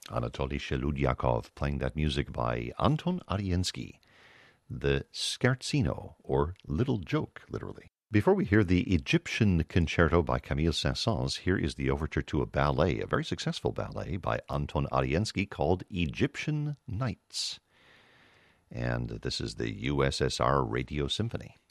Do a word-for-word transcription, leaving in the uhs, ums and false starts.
Anatoly Sheludyakov playing that music by Anton Ariensky, the Scherzino, or Little Joke, literally. Before we hear the Egyptian Concerto by Camille Saint-Saëns, here is the overture to a ballet, a very successful ballet by Anton Ariensky called Egyptian Nights. And this is the U S S R Radio Symphony.